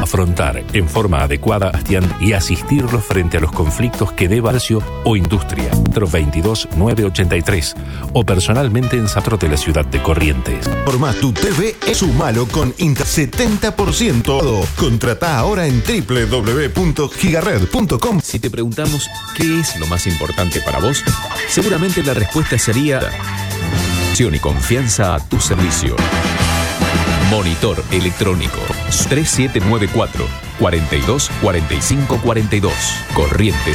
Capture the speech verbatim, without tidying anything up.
afrontar en forma adecuada a Bastián y asistirlos frente a los conflictos que dé Barcio o industria. veintidós nueve ochenta y tres o personalmente en Centro de la ciudad de Corrientes. Forma tu T V es sumalo con Inter setenta por ciento. Contratá ahora en doble u doble u doble u punto gigared punto com. Si te preguntamos qué es lo más importante para vos, seguramente la respuesta sería acción y confianza a tu servicio. Monitor electrónico tres siete nueve cuatro, cuatro dos, cuatro cinco cuatro dos. Corrientes